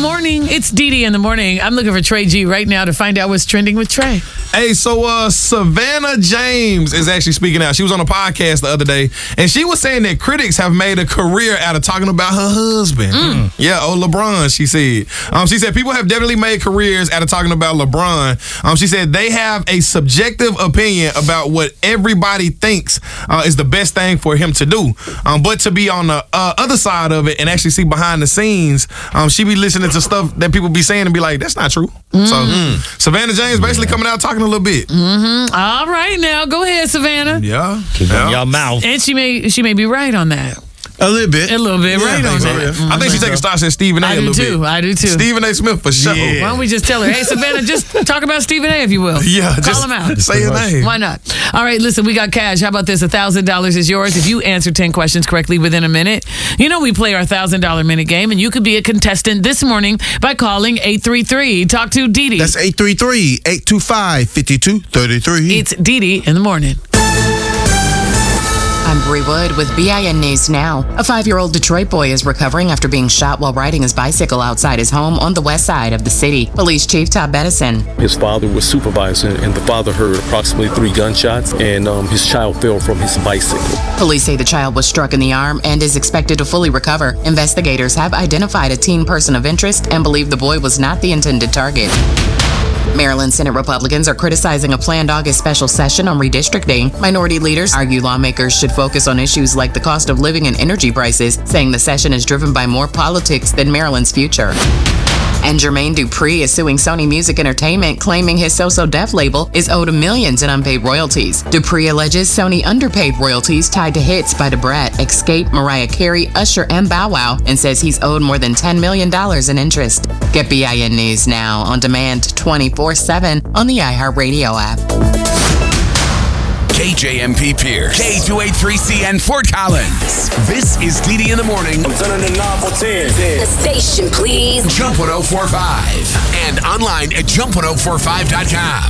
morning. It's Dee in the morning. I'm looking for Trey G right now to find out what's trending with Trey. Hey, so Savannah James is actually speaking out. She was on a podcast the other day, and she was saying that critics have made a career out of talking about her husband. Yeah, LeBron, she said. She said people have definitely made careers out of talking about LeBron. She said they have a subjective opinion about what everybody thinks is the best thing for him to do. But to be on the other side of it and actually see behind the scenes, she be listening to stuff that people be saying and be like, that's not true. So Savannah James basically coming out talking a little bit. All right, now go ahead, Savannah. Yeah. Keep on your mouth. And she may be right on that. A little bit. A little bit, right on that. I think she's taking shots at Stephen A. a little bit. I do too. Stephen A. Smith for sure. Why don't we just tell her, hey, Savannah, just talk about Stephen A. if you will. Yeah. Call just him out. Say his name. Why not? All right, listen, we got cash. How about this? $1,000 is yours if you answer 10 questions correctly within a minute. You know we play our $1,000 minute game, and you could be a contestant this morning by calling 833. Talk to Dee. That's 833-825-5233. It's Dee in the morning. I'm Bree Wood with BIN News Now. A 5-year-old Detroit boy is recovering after being shot while riding his bicycle outside his home on the west side of the city. Police Chief Todd Bettison. His father was supervising, and the father heard approximately 3 gunshots, and his child fell from his bicycle. Police say the child was struck in the arm and is expected to fully recover. Investigators have identified a teen person of interest and believe the boy was not the intended target. Maryland Senate Republicans are criticizing a planned August special session on redistricting. Minority leaders argue lawmakers should focus on issues like the cost of living and energy prices, saying the session is driven by more politics than Maryland's future. And Jermaine Dupri is suing Sony Music Entertainment, claiming his So So Def label is owed millions in unpaid royalties. Dupri alleges Sony underpaid royalties tied to hits by Da Brat, Xscape, Mariah Carey, Usher, and Bow Wow, and says he's owed more than $10 million in interest. Get BIN News now on demand 24/7 on the iHeartRadio app. KJMP Pierce, K283CN Fort Collins. This is Dee in the morning. I'm turning the knob for 10. The station, please. Jump 1045 and online at jump1045.com.